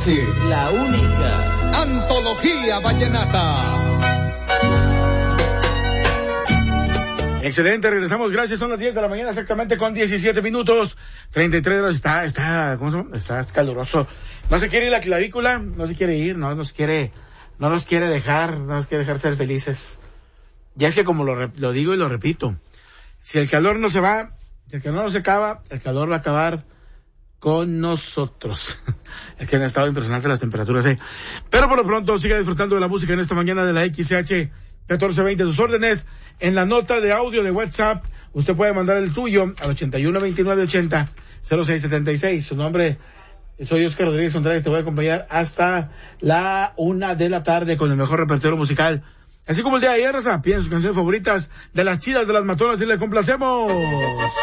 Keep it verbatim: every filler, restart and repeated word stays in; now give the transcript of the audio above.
H, la única Antología Vallenata. Excelente, regresamos, gracias, son las diez de la mañana exactamente con diecisiete minutos, treinta y tres grados, está, está, ¿cómo se llama? Está caluroso, no se quiere ir la clavícula, no se quiere ir, no nos quiere, no nos quiere dejar, no nos quiere dejar ser felices. Ya es que como lo, lo digo y lo repito, si el calor no se va, si el calor no se acaba, el calor va a acabar con nosotros. Es que han estado impresionantes las temperaturas, eh. Pero por lo pronto, siga disfrutando de la música en esta mañana de la X C H catorce veinte, sus órdenes en la nota de audio de WhatsApp. Usted puede mandar el tuyo al ochenta y uno veintinueve ochenta cero seis setenta y seis. Su nombre, soy Oscar Rodríguez Contreras, te voy a acompañar hasta la una de la tarde con el mejor repertorio musical. Así como el día de ayer, Raza, piden sus canciones favoritas de las chidas, de las matonas y le complacemos.